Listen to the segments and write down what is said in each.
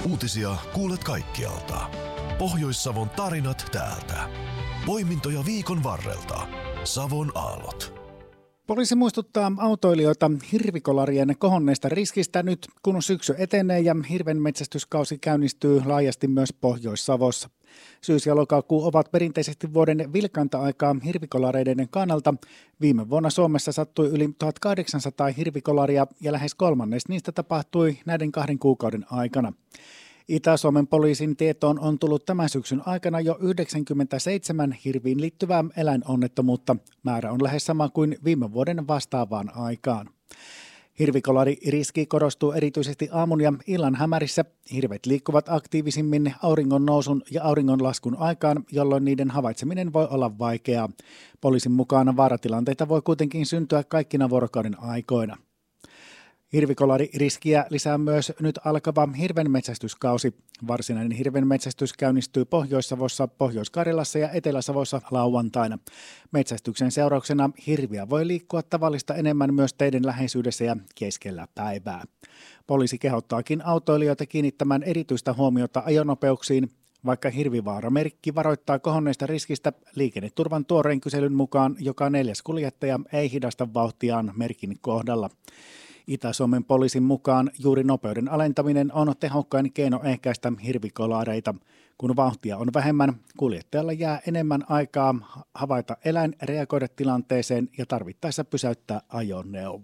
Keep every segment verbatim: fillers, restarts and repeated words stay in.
Uutisia kuulet kaikkialta. Pohjois-Savon tarinat täältä. Poimintoja viikon varrelta. Savon aallot. Poliisi muistuttaa autoilijoita hirvikolarien kohonneesta riskistä nyt, kun syksy etenee ja hirvenmetsästyskausi käynnistyy laajasti myös Pohjois-Savossa. Syys- ja lokakuu ovat perinteisesti vuoden vilkainta aikaa hirvikolareiden kannalta. Viime vuonna Suomessa sattui yli tuhatkahdeksansataa hirvikolaria ja lähes kolmannes niistä tapahtui näiden kahden kuukauden aikana. Itä-Suomen poliisin tietoon on tullut tämän syksyn aikana jo yhdeksänkymmentäseitsemän hirviin liittyvää eläinonnettomuutta. Määrä on lähes sama kuin viime vuoden vastaavaan aikaan. Hirvikolaririski korostuu erityisesti aamun ja illan hämärissä. Hirvet liikkuvat aktiivisimmin auringon nousun ja auringonlaskun aikaan, jolloin niiden havaitseminen voi olla vaikeaa. Poliisin mukaan vaaratilanteita voi kuitenkin syntyä kaikkina vuorokauden aikoina. Hirvikolaririskiä lisää myös nyt alkava hirvenmetsästyskausi. Varsinainen hirvenmetsästys käynnistyy Pohjois-Savossa, Pohjois-Karjalassa ja Etelä-Savossa lauantaina. Metsästyksen seurauksena hirviä voi liikkua tavallista enemmän myös teiden läheisyydessä ja keskellä päivää. Poliisi kehottaakin autoilijoita kiinnittämään erityistä huomiota ajonopeuksiin. Vaikka hirvivaaramerkki varoittaa kohonneesta riskistä, Liikenneturvan tuoreen kyselyn mukaan joka neljäs kuljettaja ei hidasta vauhtiaan merkin kohdalla. Itä-Suomen poliisin mukaan juuri nopeuden alentaminen on tehokkain keino ehkäistä hirvikolareita. Kun vauhtia on vähemmän, kuljettajalla jää enemmän aikaa havaita eläin, reagoida tilanteeseen ja tarvittaessa pysäyttää ajoneuvo.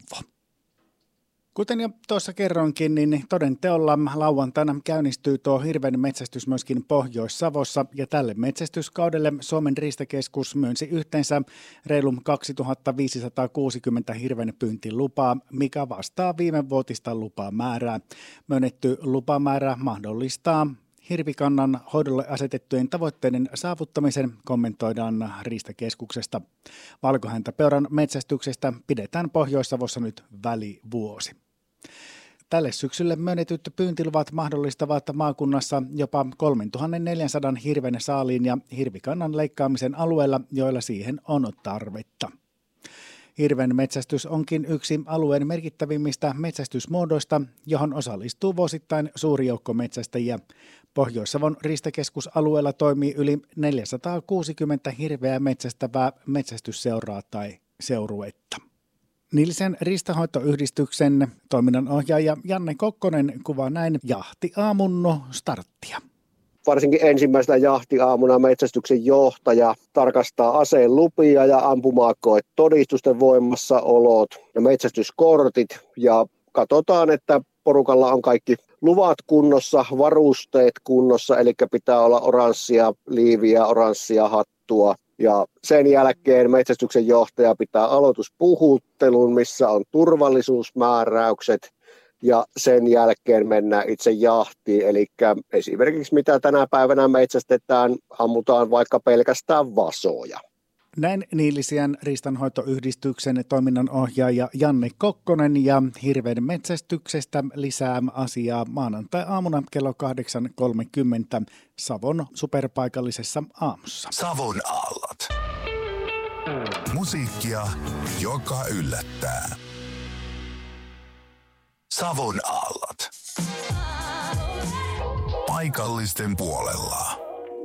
Kuten jo tuossa kerroinkin, niin toden teolla lauantaina käynnistyy tuo hirven metsästys myöskin Pohjois-Savossa ja tälle metsästyskaudelle Suomen riistakeskus myönsi yhteensä reilun kaksituhattaviisisataakuusikymmentä hirven pyyntilupaa, mikä vastaa viimevuotista lupamäärää. Myönnetty lupamäärä mahdollistaa hirvikannan hoidolle asetettujen tavoitteiden saavuttamisen, kommentoidaan Riistakeskuksesta. Valkohäntäpeuran metsästyksestä pidetään Pohjois-Savossa nyt välivuosi. Tälle syksylle myönnetyt pyyntiluvat mahdollistavat maakunnassa jopa kolmetuhattaneljäsataa hirven saaliin ja hirvikannan leikkaamisen alueella, joilla siihen on tarvetta. Hirven metsästys onkin yksi alueen merkittävimmistä metsästysmuodoista, johon osallistuu vuosittain suuri joukko metsästäjiä. Pohjois-Savon riistakeskusalueella toimii yli neljäsataakuusikymmentä hirveää metsästävää metsästysseuraa tai seuruetta. Nilsen riistanhoitoyhdistyksen toiminnanohjaaja Janne Kokkonen kuvaa näin jahtiaamun starttia. Varsinkin ensimmäisenä jahtiaamuna metsästyksen johtaja tarkastaa aseen lupia ja ampumakoet todistusten voimassaolot ja metsästyskortit ja katsotaan, että porukalla on kaikki luvat kunnossa, varusteet kunnossa, eli pitää olla oranssia liiviä, oranssia hattua. Ja sen jälkeen metsästyksen johtaja pitää aloituspuhuttelun, missä on turvallisuusmääräykset. Ja sen jälkeen mennään itse jahtiin, eli esimerkiksi mitä tänä päivänä metsästetään, ammutaan vaikka pelkästään vasoja. Näin Niilisien riistanhoitoyhdistyksen toiminnanohjaaja Janne Kokkonen ja hirven metsästyksestä lisää asiaa maanantai-aamuna kello kahdeksan kolmekymmentä Savon superpaikallisessa aamussa. Savon aallot. Musiikkia, joka yllättää. Savon aallot. Paikallisten puolella.